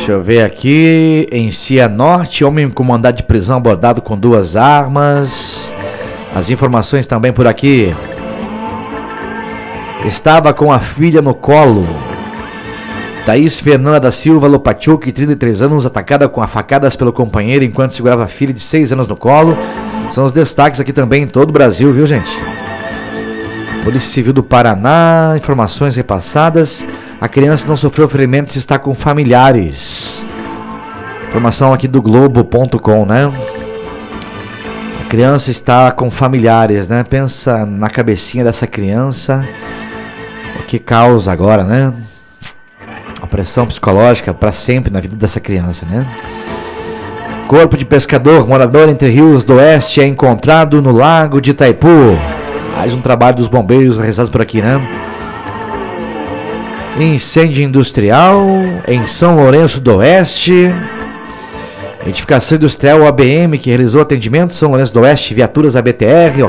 Deixa eu ver aqui. Em Cianorte, homem com mandado de prisão abordado com 2 armas. As informações também por aqui. Estava com a filha no colo. Thaís Fernanda da Silva Lopachuk, 33 anos, atacada com facadas pelo companheiro enquanto segurava a filha de 6 anos no colo. São os destaques aqui também em todo o Brasil, viu, gente? Polícia Civil do Paraná, informações repassadas. A criança não sofreu ferimentos e está com familiares. Informação aqui do Globo.com, né? A criança está com familiares, né? Pensa na cabecinha dessa criança. O que causa agora, né? A pressão psicológica para sempre na vida dessa criança, né? Corpo de pescador, morador entre Rios do Oeste, é encontrado no lago de Itaipu. Mais um trabalho dos bombeiros realizados por aqui, né? Incêndio industrial em São Lourenço do Oeste. Edificação industrial ABM que realizou atendimento São Lourenço do Oeste, viaturas ABTR,